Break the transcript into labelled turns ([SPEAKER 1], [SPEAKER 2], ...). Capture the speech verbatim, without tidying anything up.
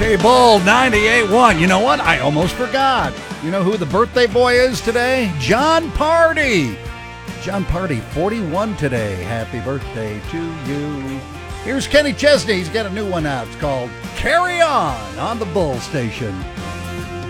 [SPEAKER 1] K-Bull ninety-eight point one. You know what? I almost forgot. You know who the birthday boy is today? John Party. John Party, forty-one today. Happy birthday to you. Here's Kenny Chesney. He's got a new one out. It's called Carry On on the Bull Station.